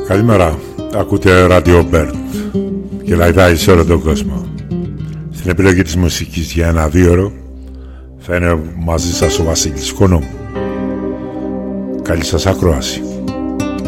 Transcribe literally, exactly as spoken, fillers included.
Καλημέρα, ακούτε Radio Bird και λαϊδάει σε όλο τον κόσμο. Στην επιλογή της μουσικής για ένα δύο ώρο θα είναι μαζί σας ο Βασίλης Κονόμου. Καλή σας ακρόαση.